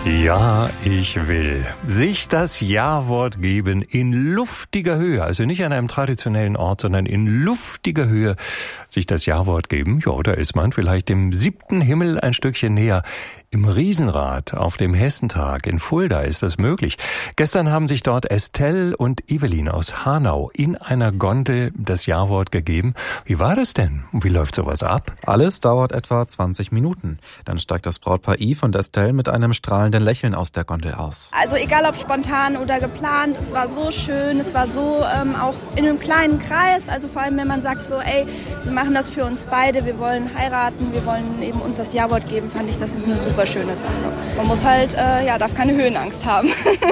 Ja, ich will. Sich das Ja-Wort geben in luftiger Höhe, also nicht an einem traditionellen Ort, sondern in luftiger Höhe sich das Ja-Wort geben. Ja, da ist man vielleicht dem 7. Himmel ein Stückchen näher. Im Riesenrad auf dem Hessentag in Fulda ist das möglich. Gestern haben sich dort Estelle und Evelyn aus Hanau in einer Gondel das Ja-Wort gegeben. Wie war das denn? Und wie läuft sowas ab? Alles dauert etwa 20 Minuten. Dann steigt das Brautpaar Yves und Estelle mit einem strahlenden Lächeln aus der Gondel aus. Also egal ob spontan oder geplant, es war so schön, es war so auch in einem kleinen Kreis. Also vor allem, wenn man sagt so, ey, wir machen das für uns beide, wir wollen heiraten, wir wollen eben uns das Ja-Wort geben, fand ich, das ist eine super schöne Sache. Man muss halt, darf keine Höhenangst haben.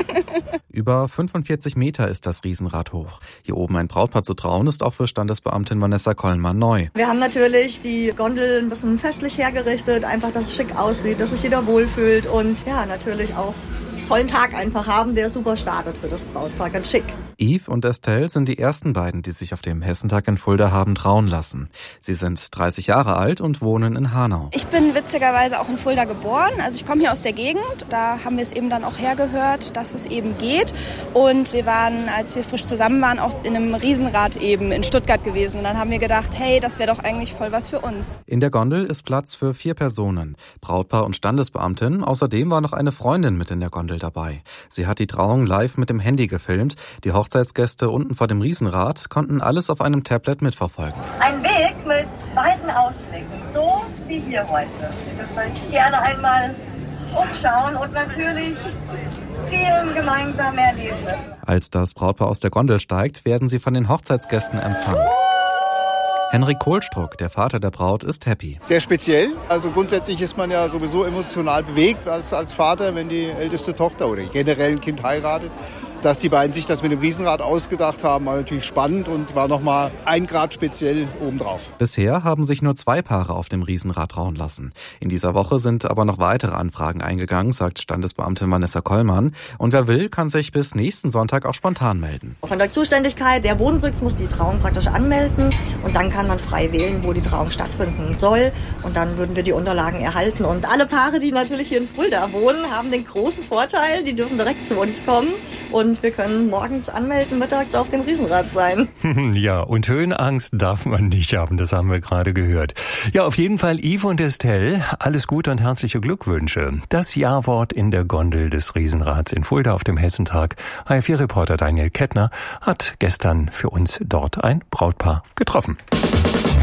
Über 45 Meter ist das Riesenrad hoch. Hier oben ein Brautpaar zu trauen, ist auch für Standesbeamtin Vanessa Kollmann neu. Wir haben natürlich die Gondel ein bisschen festlich hergerichtet, einfach, dass es schick aussieht, dass sich jeder wohlfühlt und ja, natürlich auch einen tollen Tag einfach haben, der super startet für das Brautpaar, ganz schick. Yves und Estelle sind die ersten beiden, die sich auf dem Hessentag in Fulda haben trauen lassen. Sie sind 30 Jahre alt und wohnen in Hanau. Ich bin witzigerweise auch in Fulda geboren, also ich komme hier aus der Gegend. Da haben wir es eben dann auch hergehört, dass es eben geht. Und wir waren, als wir frisch zusammen waren, auch in einem Riesenrad eben in Stuttgart gewesen. Und dann haben wir gedacht, hey, das wäre doch eigentlich voll was für uns. In der Gondel ist Platz für 4 Personen, Brautpaar und Standesbeamtin. Außerdem war noch eine Freundin mit in der Gondel dabei. Sie hat die Trauung live mit dem Handy gefilmt. Die Hochzeitsgäste unten vor dem Riesenrad konnten alles auf einem Tablet mitverfolgen. Ein Weg mit weiten Ausblicken, so wie hier heute. Ihr dürft euch gerne einmal umschauen und natürlich vielen gemeinsame Erlebnissen. Als das Brautpaar aus der Gondel steigt, werden sie von den Hochzeitsgästen empfangen. Henrik Kohlstruck, der Vater der Braut, ist happy. Sehr speziell. Also grundsätzlich ist man ja sowieso emotional bewegt als Vater, wenn die älteste Tochter oder generell ein Kind heiratet. Dass die beiden sich das mit dem Riesenrad ausgedacht haben, war natürlich spannend und war nochmal 1 Grad speziell obendrauf. Bisher haben sich nur 2 Paare auf dem Riesenrad trauen lassen. In dieser Woche sind aber noch weitere Anfragen eingegangen, sagt Standesbeamtin Vanessa Kollmann. Und wer will, kann sich bis nächsten Sonntag auch spontan melden. Von der Zuständigkeit der Bodensitz muss die Trauung praktisch anmelden und dann kann man frei wählen, wo die Trauung stattfinden soll. Und dann würden wir die Unterlagen erhalten. Und alle Paare, die natürlich hier in Fulda wohnen, haben den großen Vorteil, die dürfen direkt zu uns kommen. Und wir können morgens anmelden, mittags auf dem Riesenrad sein. Ja, und Höhenangst darf man nicht haben, das haben wir gerade gehört. Ja, auf jeden Fall Yves und Estelle, alles Gute und herzliche Glückwünsche. Das Ja-Wort in der Gondel des Riesenrads in Fulda auf dem Hessentag. HR4-Reporter Daniel Kettner hat gestern für uns dort ein Brautpaar getroffen.